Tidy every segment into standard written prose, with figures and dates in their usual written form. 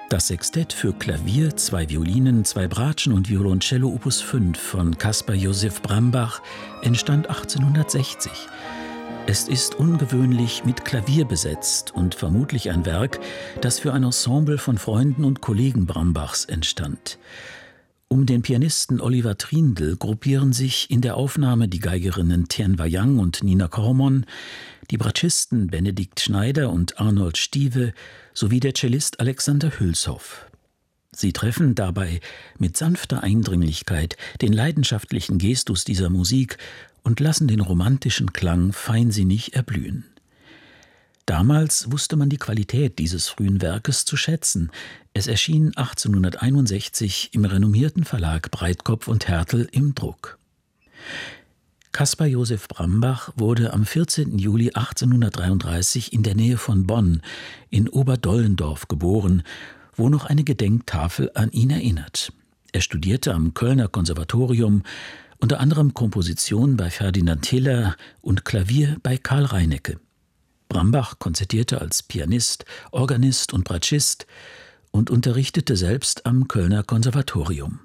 Das Sextett für Klavier, 2 Violinen, 2 Bratschen und Violoncello Opus 5 von Caspar Josef Brambach entstand 1860. Es ist ungewöhnlich mit Klavier besetzt und vermutlich ein Werk, das für ein Ensemble von Freunden und Kollegen Brambachs entstand. Um den Pianisten Oliver Trindl gruppieren sich in der Aufnahme die Geigerinnen Tien Wayang und Nina Kormon, die Bratschisten Benedikt Schneider und Arnold Stiewe sowie der Cellist Alexander Hülshoff. Sie treffen dabei mit sanfter Eindringlichkeit den leidenschaftlichen Gestus dieser Musik und lassen den romantischen Klang feinsinnig erblühen. Damals wusste man die Qualität dieses frühen Werkes zu schätzen. Es erschien 1861 im renommierten Verlag Breitkopf und Härtel im Druck. Caspar Josef Brambach wurde am 14. Juli 1833 in der Nähe von Bonn in Oberdollendorf geboren, wo noch eine Gedenktafel an ihn erinnert. Er studierte am Kölner Konservatorium, unter anderem Komposition bei Ferdinand Hiller und Klavier bei Karl Reinecke. Brambach konzertierte als Pianist, Organist und Bratschist und unterrichtete selbst am Kölner Konservatorium.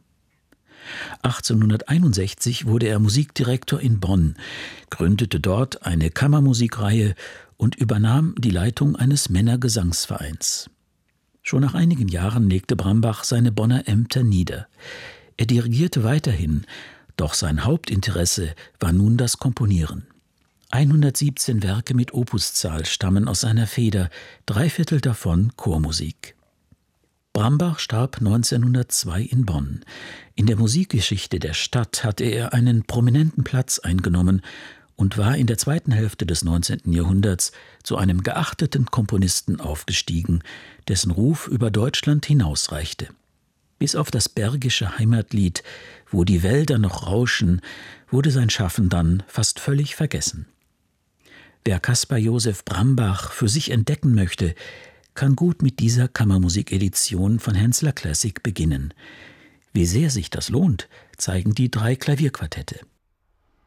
1861 wurde er Musikdirektor in Bonn, gründete dort eine Kammermusikreihe und übernahm die Leitung eines Männergesangsvereins. Schon nach einigen Jahren legte Brambach seine Bonner Ämter nieder. Er dirigierte weiterhin, doch sein Hauptinteresse war nun das Komponieren. 117 Werke mit Opuszahl stammen aus seiner Feder, 3/4 davon Chormusik. Brambach starb 1902 in Bonn. In der Musikgeschichte der Stadt hatte er einen prominenten Platz eingenommen und war in der zweiten Hälfte des 19. Jahrhunderts zu einem geachteten Komponisten aufgestiegen, dessen Ruf über Deutschland hinausreichte. Bis auf das bergische Heimatlied »Wo die Wälder noch rauschen« wurde sein Schaffen dann fast völlig vergessen. Wer Caspar Josef Brambach für sich entdecken möchte, kann gut mit dieser Kammermusikedition von Hensler Classic beginnen. Wie sehr sich das lohnt, zeigen die 3 Klavierquartette.